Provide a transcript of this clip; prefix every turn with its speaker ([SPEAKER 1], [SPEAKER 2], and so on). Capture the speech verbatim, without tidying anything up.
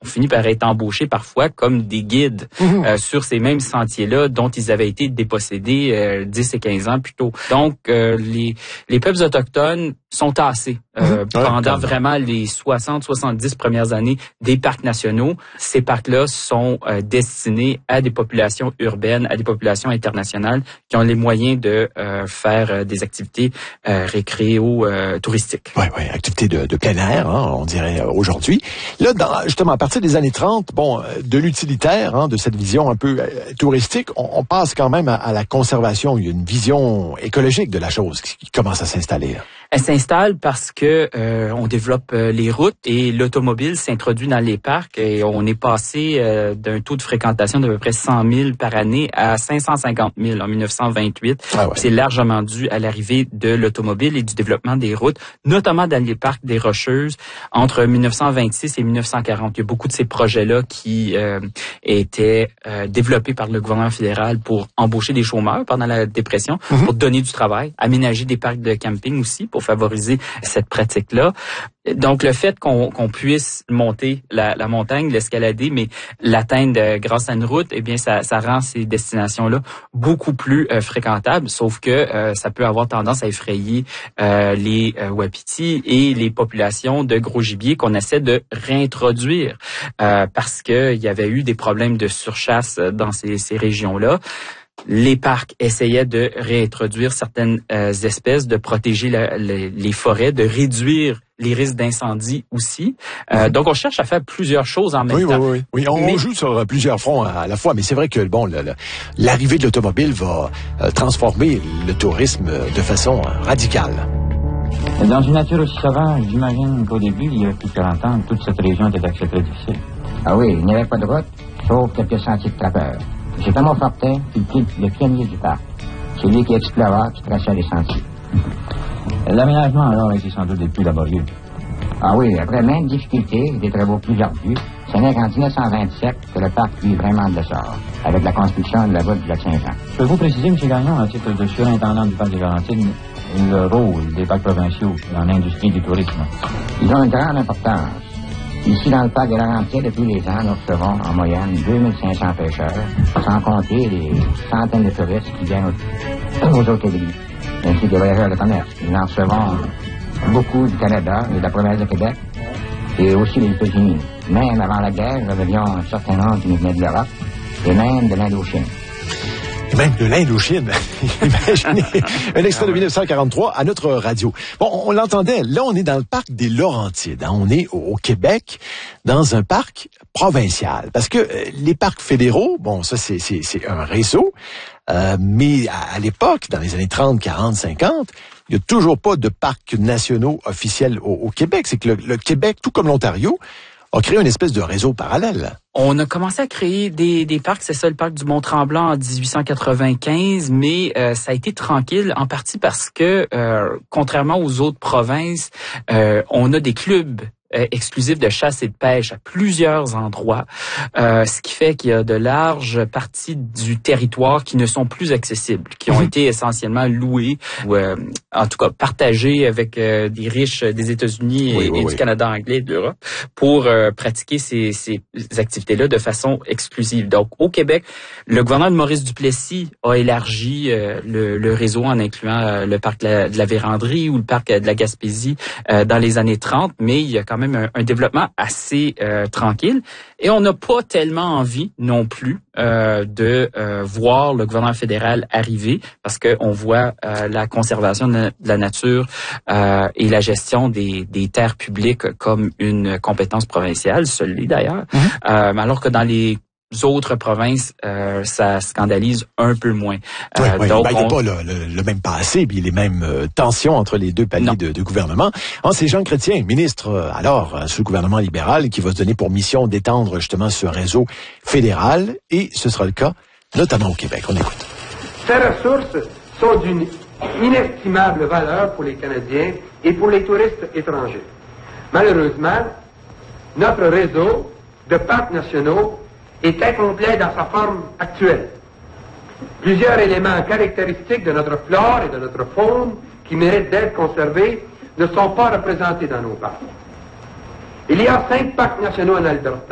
[SPEAKER 1] fini par être embauchés parfois comme des guides mmh. euh, sur ces mêmes sentiers-là dont ils avaient été dépossédés euh, dix et quinze ans plus tôt. Donc, euh, les, les peuples autochtones sont tassés euh, mmh. pendant ouais, vraiment les soixante soixante-dix premières années des parcs nationaux. Ces parcs-là sont euh, destinés à des populations urbaines, à des populations internationales qui ont les moyens de euh, faire euh, des activités euh, récréo-touristiques.
[SPEAKER 2] Oui, oui, activités de, de plein air, hein, on dirait euh, aujourd'hui. Là, dans, justement, à partir des années trente, bon, de l'utilitaire, hein, de cette vision un peu euh, touristique, on, on passe quand même à, à la conservation. Il y a une vision écologique de la chose qui, qui commence à s'installer. Là.
[SPEAKER 1] Elle s'installe parce que euh, on développe euh, les routes et l'automobile s'introduit dans les parcs et on est passé euh, d'un taux de fréquentation d'à peu près cent mille par année à cinq cent cinquante mille en dix-neuf cent vingt-huit. Ah ouais. C'est largement dû à l'arrivée de l'automobile et du développement des routes, notamment dans les parcs des Rocheuses entre dix-neuf cent vingt-six et dix-neuf cent quarante. Il y a beaucoup de ces projets-là qui euh, étaient euh, développés par le gouvernement fédéral pour embaucher des chômeurs pendant la dépression, mm-hmm. pour donner du travail, aménager des parcs de camping aussi pour favoriser cette pratique-là. Donc, le fait qu'on, qu'on puisse monter la, la montagne, l'escalader, mais l'atteindre grâce à une route, eh bien, ça, ça rend ces destinations-là beaucoup plus euh, fréquentables, sauf que euh, ça peut avoir tendance à effrayer euh, les euh, wapitis et les populations de gros gibier qu'on essaie de réintroduire euh, parce qu'il y avait eu des problèmes de surchasse dans ces, ces régions-là. Les parcs essayaient de réintroduire certaines euh, espèces, de protéger la, les, les forêts, de réduire les risques d'incendie aussi. Euh, donc, on cherche à faire plusieurs choses en même
[SPEAKER 2] oui,
[SPEAKER 1] temps.
[SPEAKER 2] Oui, oui, oui. On mais... joue sur plusieurs fronts à la fois, mais c'est vrai que bon, le, le, l'arrivée de l'automobile va euh, transformer le tourisme de façon euh, radicale.
[SPEAKER 3] Dans une nature aussi sauvage, j'imagine qu'au début, il y a plus de quarante ans, toute cette région était accès très difficile. Ah oui, il n'y avait pas de route, sauf quelques sentiers de trappeurs. C'est Thomas Fortin, le pionnier du parc. C'est lui qui explora, qui traçait les sentiers. L'aménagement, alors, a été sans doute des plus laborieux. Ah oui, après maintes difficultés, des travaux plus ardus, ce n'est qu'en dix-neuf cent vingt-sept que le parc vit vraiment de l'essor, avec la construction de la route du lac Saint-Jean. Je peux vous préciser, M. Gagnon, à titre de surintendant du parc des Laurentides, le rôle des parcs provinciaux dans l'industrie du tourisme? Ils ont une grande importance. Ici, dans le parc des Laurentides, tous les ans, nous recevons en moyenne deux mille cinq cents pêcheurs, sans compter les centaines de touristes qui viennent aux, aux hôtelleries, ainsi que des voyageurs de commerce. Nous en recevons beaucoup du Canada et de la province de Québec, et aussi des États-Unis. Même avant la guerre, nous avions un certain nombre qui nous venaient de l'Europe, et même de l'Indochine.
[SPEAKER 2] Même de l'Indochine. Imaginez un extrait de dix-neuf cent quarante-trois à notre radio. Bon, on l'entendait. Là, on est dans le parc des Laurentides. Hein. On est au, au Québec, dans un parc provincial. Parce que euh, les parcs fédéraux, bon, ça, c'est, c'est, c'est un réseau. Euh, mais à, à l'époque, dans les années trente, quarante, cinquante, il n'y a toujours pas de parcs nationaux officiels au, au Québec. C'est que le, le Québec, tout comme l'Ontario, a créé une espèce de réseau parallèle.
[SPEAKER 1] On a commencé à créer des, des parcs, c'est ça le parc du Mont-Tremblant en dix-huit cent quatre-vingt-quinze, mais euh, ça a été tranquille en partie parce que, euh, contrairement aux autres provinces, euh, on a des clubs euh, exclusifs de chasse et de pêche à plusieurs endroits, euh, ce qui fait qu'il y a de larges parties du territoire qui ne sont plus accessibles, qui ont mmh. été essentiellement louées ou euh, en tout cas partagées avec euh, des riches des États-Unis et, oui, oui, et oui. du Canada anglais et de l'Europe pour euh, pratiquer ces, ces activités-là de façon exclusive. Donc, au Québec, le gouvernement de Maurice Duplessis a élargi euh, le, le réseau en incluant euh, le parc de la, de la Vérandrie ou le parc de la Gaspésie euh, dans les années trente, mais il y a quand même un, un développement assez euh, tranquille. Et on n'a pas tellement envie non plus euh, de euh, voir le gouvernement fédéral arriver parce qu'on voit euh, la conservation de la nature euh, et la gestion des, des terres publiques comme une compétence provinciale, seule d'ailleurs, mmh. euh, alors que dans les autres provinces, euh, ça scandalise un peu moins.
[SPEAKER 2] Euh, oui, oui. Donc, ben, il n'y a on... pas le, le, le même passé, puis les mêmes euh, tensions entre les deux paliers de, de gouvernement. Ah, c'est Jean Chrétien, ministre, euh, alors, euh, sous le gouvernement libéral, qui va se donner pour mission d'étendre justement ce réseau fédéral, et ce sera le cas, notamment au Québec. On écoute.
[SPEAKER 4] Ces ressources sont d'une inestimable valeur pour les Canadiens et pour les touristes étrangers. Malheureusement, notre réseau de parcs nationaux est incomplet dans sa forme actuelle. Plusieurs éléments caractéristiques de notre flore et de notre faune qui méritent d'être conservés ne sont pas représentés dans nos parcs. Il y a cinq parcs nationaux en Alberta.